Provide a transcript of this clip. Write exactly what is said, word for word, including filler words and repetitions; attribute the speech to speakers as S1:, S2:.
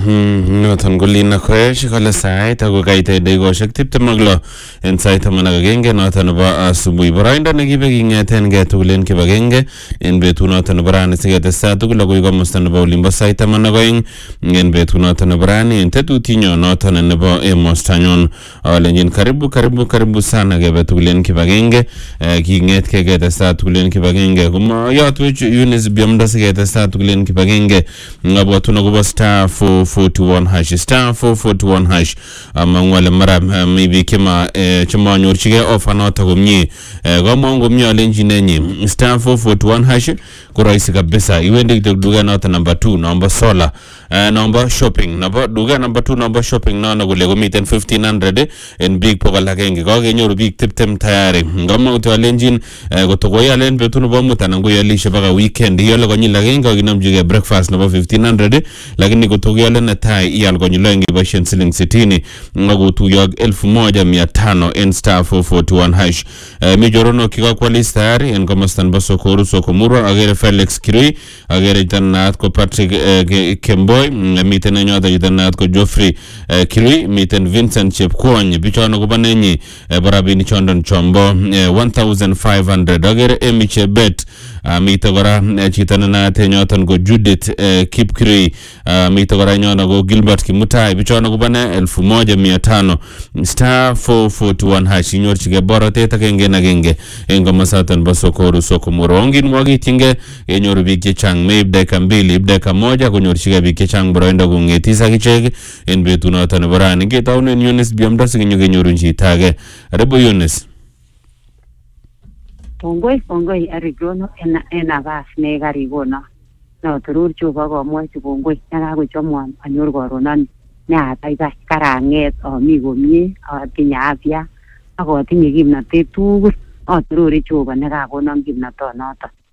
S1: Noton kolina kwesh kole sait ako kaite degoshek tiptem ak lo en sait taman ak agenge noton nebo asubuhi. Boroindo nekibe king'eten ke tugulen kibagenge en betut noton nebo rani siketestai tugul akoi komosta nebo olimbo sait taman ak oeng en betut noton nebo rani en tetutinyo noton nebo emostanyon. Alenjin karibu karibu karibu sana kebe tugulen kibagenge king'et ke ketestai tugulen kibagenge komoyotwech Eunice Biamda siketestai tugulen kibagenge ngabwatun akobo star four forty-one hash star four forty-one hash amangwale mara maybe kema chemanyorchige offer noto komie komong komie alenjin nenyi star four forty-one hash ko rahisi kabisa iwende kityo duka noto number two number solar number shopping number duka number two number shopping nono kole komiten fifteen hundred en big pokol agenge kakenyoru big tiptem tayari ngomong to alenjin kotokoyalen betut nebo mut anan koyalishe baka weekend yole konyil agenge kakinomjige breakfast nebo fifteen hundred lakini kotokoyalen netai iyal konyil oeng iboisien siling sitini ngakotuyo ak elfu moja mia tano en star four forty-one hash mi jorono kikakwalis tayari en komosta nebo Sokoru Sokomuro agere Felix Kirui agere jitanaat ko Patrick Kemboy miten nenyoto jitanaat ko Geoffrey Kirui miten Vincent Chepkwony bichono kobo nenyi barabini chondon chombo one thousand five hundred agere Emi Chebet mite kora chito nenaat nyoton ko Judith Kipkirui mite kora nyono ko Gilbert Kimutai bichono kobo ne elfu moja mia tano star four forty-one hash inyorchige borotet agenge agenge en komosaton bo Sokoru Sokomuro ongin mwagitinge enyoru biik chechang meib dakika mbili dakika moja konyorchige biik chechang boroindo kong'etis akichek en betut noton nebo rani ketaunen Eunice Biamda sikenyoru chito age. Karibu Eunice.
S2: Kongoi kongoi Arigono en en abas ne Arigono no turur chuba komwochi kongoi nekakochomwon anyor koronon ne abaibai karang'et ami komie atinye afya ak atinye kimnotet tugul atururi chuba nekakonon kimnotonoton